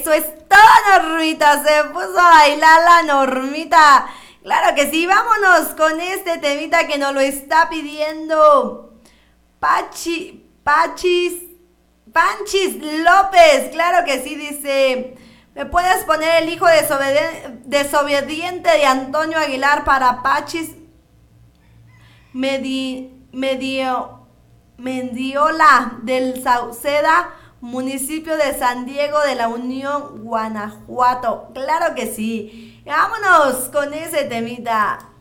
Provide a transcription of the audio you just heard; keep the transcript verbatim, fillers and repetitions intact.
Eso es todo, Normita. Se puso a bailar la Normita. Claro que sí. Vámonos con este temita que nos lo está pidiendo Pachi, Pachis, Panchis López. Claro que sí, dice... ¿Me puedes poner el hijo desobedi- desobediente de Antonio Aguilar para Pachis Medi, Medio, Mendiola del Sauceda, municipio de San Diego de la Unión, Guanajuato? Claro que sí. Vámonos con ese temita.